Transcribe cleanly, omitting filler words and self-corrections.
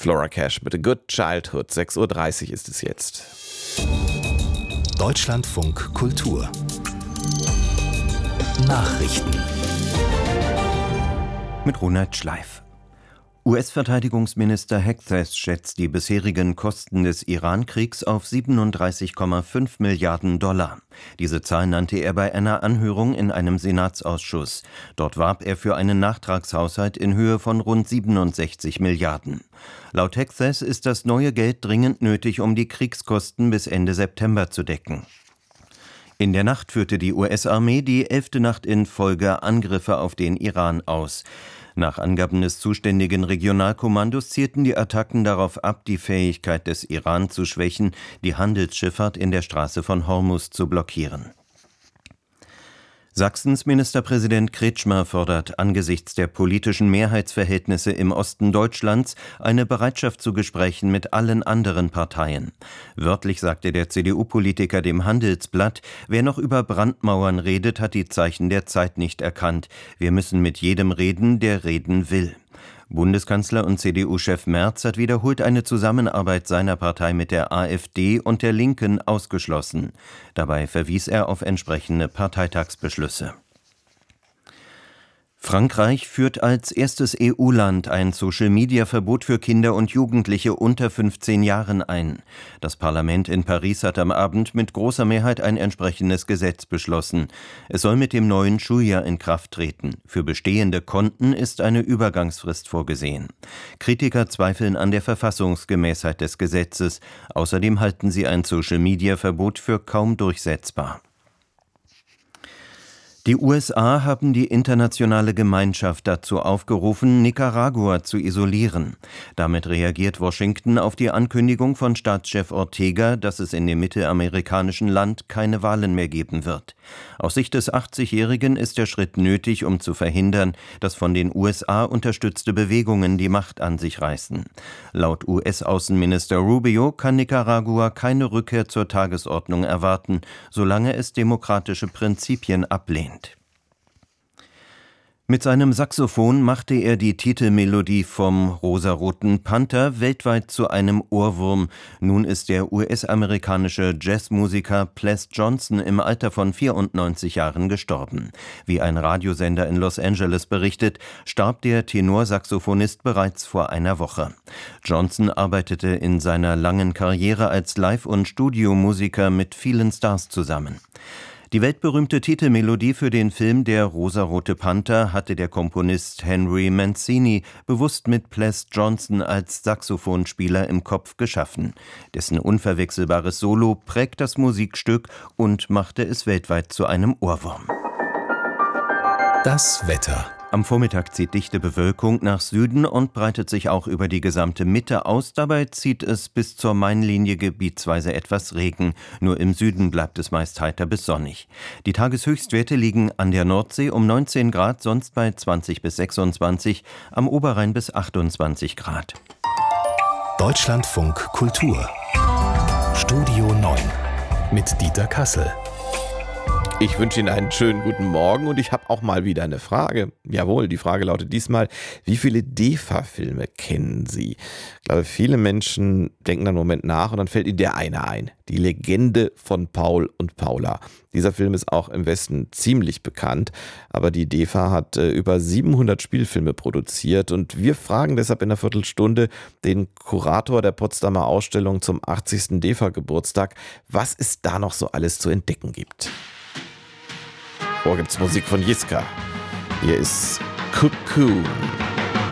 Flora Cash mit A Good Childhood. 6:30 Uhr ist es jetzt. Deutschlandfunk Kultur Nachrichten mit Ronald Schleif. US-Verteidigungsminister Hegseth schätzt die bisherigen Kosten des Iran-Kriegs auf 37,5 Milliarden $. Diese Zahl nannte er bei einer Anhörung in einem Senatsausschuss. Dort warb er für einen Nachtragshaushalt in Höhe von rund 67 Milliarden. Laut Hegseth ist das neue Geld dringend nötig, um die Kriegskosten bis Ende September zu decken. In der Nacht führte die US-Armee die 11. Nacht in Folge Angriffe auf den Iran aus. Nach Angaben des zuständigen Regionalkommandos zielten die Attacken darauf ab, die Fähigkeit des Iran zu schwächen, die Handelsschifffahrt in der Straße von Hormuz zu blockieren. Sachsens Ministerpräsident Kretschmer fordert angesichts der politischen Mehrheitsverhältnisse im Osten Deutschlands eine Bereitschaft zu Gesprächen mit allen anderen Parteien. Wörtlich sagte der CDU-Politiker dem Handelsblatt: Wer noch über Brandmauern redet, hat die Zeichen der Zeit nicht erkannt. Wir müssen mit jedem reden, der reden will. Bundeskanzler und CDU-Chef Merz hat wiederholt eine Zusammenarbeit seiner Partei mit der AfD und der Linken ausgeschlossen. Dabei verwies er auf entsprechende Parteitagsbeschlüsse. Frankreich führt als erstes EU-Land ein Social-Media-Verbot für Kinder und Jugendliche unter 15 Jahren ein. Das Parlament in Paris hat am Abend mit großer Mehrheit ein entsprechendes Gesetz beschlossen. Es soll mit dem neuen Schuljahr in Kraft treten. Für bestehende Konten ist eine Übergangsfrist vorgesehen. Kritiker zweifeln an der Verfassungsgemäßheit des Gesetzes. Außerdem halten sie ein Social-Media-Verbot für kaum durchsetzbar. Die USA haben die internationale Gemeinschaft dazu aufgerufen, Nicaragua zu isolieren. Damit reagiert Washington auf die Ankündigung von Staatschef Ortega, dass es in dem mittelamerikanischen Land keine Wahlen mehr geben wird. Aus Sicht des 80-Jährigen ist der Schritt nötig, um zu verhindern, dass von den USA unterstützte Bewegungen die Macht an sich reißen. Laut US-Außenminister Rubio kann Nicaragua keine Rückkehr zur Tagesordnung erwarten, solange es demokratische Prinzipien ablehnt. Mit seinem Saxophon machte er die Titelmelodie vom Rosaroten Panther weltweit zu einem Ohrwurm. Nun ist der US-amerikanische Jazzmusiker Ples Johnson im Alter von 94 Jahren gestorben. Wie ein Radiosender in Los Angeles berichtet, starb der Tenorsaxophonist bereits vor einer Woche. Johnson arbeitete in seiner langen Karriere als Live- und Studiomusiker mit vielen Stars zusammen. Die weltberühmte Titelmelodie für den Film Der rosarote Panther hatte der Komponist Henry Mancini bewusst mit Ples Johnson als Saxophonspieler im Kopf geschaffen. Dessen unverwechselbares Solo prägt das Musikstück und machte es weltweit zu einem Ohrwurm. Das Wetter. Am Vormittag zieht dichte Bewölkung nach Süden und breitet sich auch über die gesamte Mitte aus. Dabei zieht es bis zur Mainlinie gebietsweise etwas Regen. Nur im Süden bleibt es meist heiter bis sonnig. Die Tageshöchstwerte liegen an der Nordsee um 19 Grad, sonst bei 20 bis 26, am Oberrhein bis 28 Grad. Deutschlandfunk Kultur Studio 9 mit Dieter Kassel. Ich wünsche Ihnen einen schönen guten Morgen und ich habe auch mal wieder eine Frage. Jawohl, die Frage lautet diesmal: Wie viele DEFA-Filme kennen Sie? Ich glaube, viele Menschen denken einen Moment nach und dann fällt ihnen der eine ein. Die Legende von Paul und Paula. Dieser Film ist auch im Westen ziemlich bekannt, aber die DEFA hat über 700 Spielfilme produziert und wir fragen deshalb in einer Viertelstunde den Kurator der Potsdamer Ausstellung zum 80. DEFA-Geburtstag, was es da noch so alles zu entdecken gibt. Gibt's Musik von Jiska. Hier ist Cocoon.